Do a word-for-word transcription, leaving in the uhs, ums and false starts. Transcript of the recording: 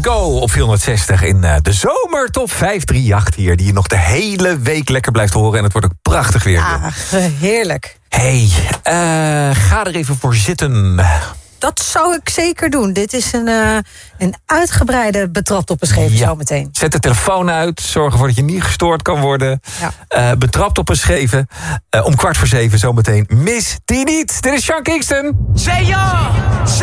Go op vierhonderdzestig in uh, de zomertop vijf drie acht hier. Die je nog de hele week lekker blijft horen. En het wordt ook prachtig weer. Ja, heerlijk. Hey, uh, ga er even voor zitten. Dat zou ik zeker doen. Dit is een, uh, een uitgebreide betrapt op een scheef Ja. zo meteen. Zet de telefoon uit. Zorg ervoor dat je niet gestoord kan worden. Ja. Uh, betrapt op een scheven. Uh, om kwart voor zeven zometeen. Mis die niet. Dit is Sean Kingston. Say ja!